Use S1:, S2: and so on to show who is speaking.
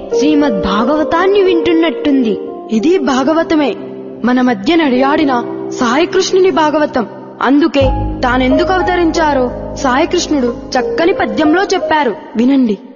S1: శ్రీమద్ భాగవతాన్ని వింటున్నట్టుంది. ఇది భాగవతమే, మన మధ్య నడియాడిన సాయికృష్ణుని భాగవతం. అందుకే తానెందుకు అవతరించారో సాయికృష్ణుడు చక్కని పద్యంలో చెప్పారు, వినండి.